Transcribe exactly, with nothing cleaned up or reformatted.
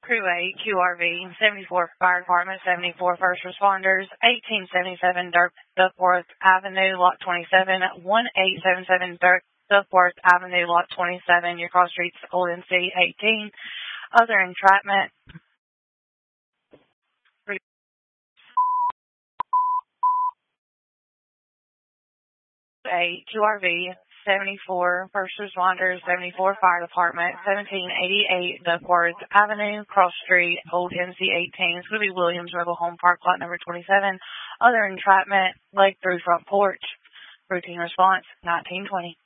Crew eight, Q R V, seventy-four Fire Department, seventy-four First Responders, eighteen seventy-seven Duckworth Avenue, Lot twenty-seven, eighteen seventy-seven Duckworth Avenue, Lot twenty-seven, your cross streets, O N C eighteen. Other entrapment. eight, Q R V, seventy-four First Responders, seventy-four Fire Department, seventeen eighty-eight Duckworth Avenue, Cross Street, Old N C eighteen. It's going to be Williams Rebel Home Park, lot number twenty-seven. Other entrapment, Lake through front porch. Routine response, nineteen twenty.